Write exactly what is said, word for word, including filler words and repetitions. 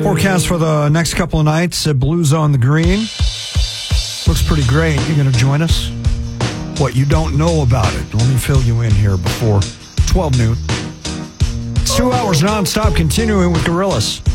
forecast for the next couple of nights at Blues on the Green. Looks pretty great. You going to join us? What you don't know about it. Let me fill you in here before twelve noon. It's two hours nonstop, continuing with Gorillaz.